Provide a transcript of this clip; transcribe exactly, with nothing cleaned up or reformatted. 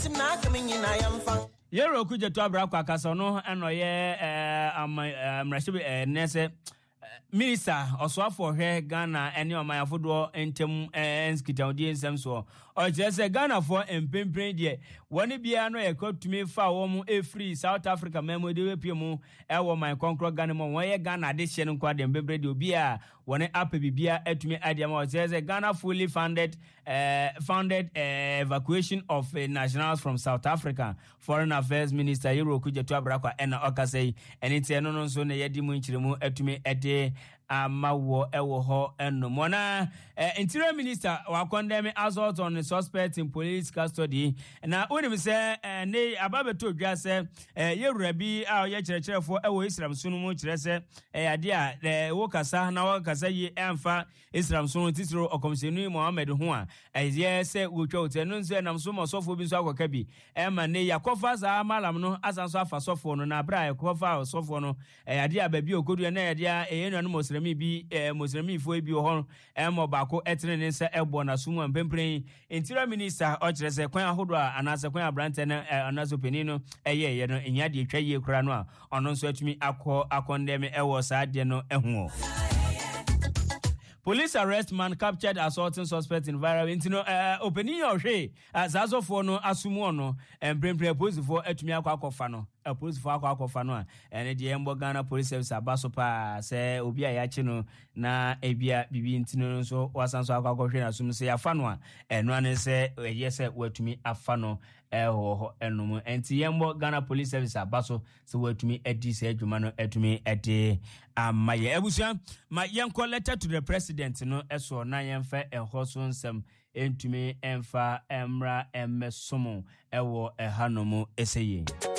Yero kuje to abra kwa kasa no eno ye amrashibe nese Minister Oswafo he Ghana ene omayafodo entem enskita odi ensem so o jese Ghana for empempren de woni bia no ye kotumi fa wo mu e free South Africa memo de we mu e wo man konkro Ghana mo won ye Ghana de hye no kwa de empempren de obi a woni ape bibia atumi ade ma o jese Ghana fully funded uh, funded uh, evacuation of uh, nationals from South Africa. Foreign Affairs Minister Yero kuje to abrakwa ena okasei enite no no so ne yedi mu nchiremu atumi ede amawo ewo ho eno mona Interior Minister wa condemn assault on the suspect in police custody na onim se ne ababeto dwa se Yewura bi a ye cherecherefo ewo Islam sunu mu kire se ade a wo kasa na wo kasa yi emfa Islam sunu titiro okomsenu Mohammed ho a eye se wotwa otenu nse nam so mosofo bi so akoka bi e ma ne yakofa za malam no asanso afa sofo no na bra yakofa sofo no ade a ba bi okodu na ade a enu Muslimi bi eh, Muslimi fo bi ho emo bako etre ne se ebo na sumu mpempren Interior Minister o kire se kwan ahodo a anase kwan abrante na anaso penino eye ye no enya de twa ye kura no a ono nso atumi akọ akondeme ewo sa de no ehu. Police arrest man captured assaulting suspect in viral intino uh, opening your way as azo for no asumu no and brain police for etumi akọ akọfa no a police for akọ akọfa no and the Embo Ghana Police Service abaso pa se obi a yachi no na ebia bibi intino so wasanso akọ akọhwe na sum se yafa no a eno ane se yese watumi afa no eho ho enum enti Embo Ghana Police Service abaso se watumi edi se adwuma no etumi ede amaye ebusia ma yenko letter to the president no eso na yemfa eho so nsem entumi emfa emra emesomo ewo ehanomu eseye.